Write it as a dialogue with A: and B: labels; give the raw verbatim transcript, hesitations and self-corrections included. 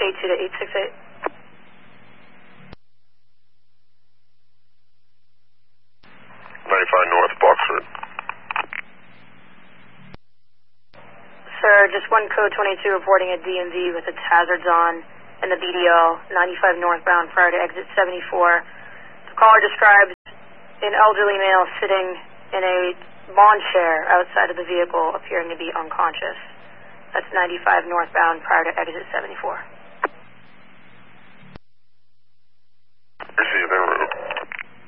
A: eight two to eight six eight.
B: ninety-five North Boxford.
A: Sir, just one code twenty-two reporting a D M V with its hazards on and the B D L, ninety-five northbound prior to exit seventy-four. The caller describes an elderly male sitting in a lawn chair outside of the vehicle appearing to be unconscious. That's ninety-five northbound prior to exit seventy-four.
B: Received.